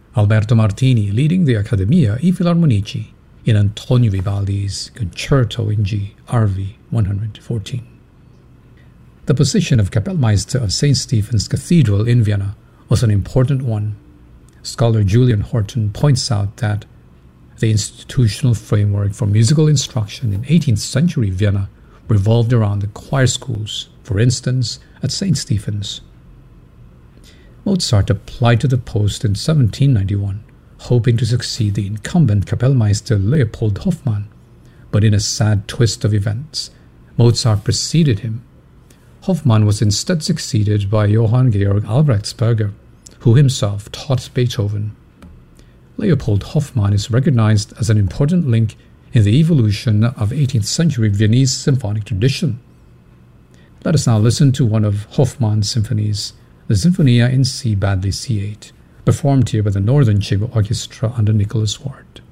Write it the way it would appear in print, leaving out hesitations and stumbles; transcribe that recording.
Alberto Martini leading the Accademia I Filarmonici in Antonio Vivaldi's Concerto in G, RV 114. The position of Kapellmeister of St. Stephen's Cathedral in Vienna was an important one. Scholar Julian Horton points out that the institutional framework for musical instruction in 18th century Vienna revolved around the choir schools, for instance, at St. Stephen's. Mozart applied to the post in 1791, hoping to succeed the incumbent Kapellmeister Leopold Hoffmann, but in a sad twist of events, Mozart preceded him. Hoffmann was instead succeeded by Johann Georg Albrechtsberger, who himself taught Beethoven. Leopold Hoffmann is recognized as an important link in the evolution of 18th century Viennese symphonic tradition. Let us now listen to one of Hoffmann's symphonies, the Sinfonia in C badly C8, performed here by the Northern Chamber Orchestra under Nicholas Ward.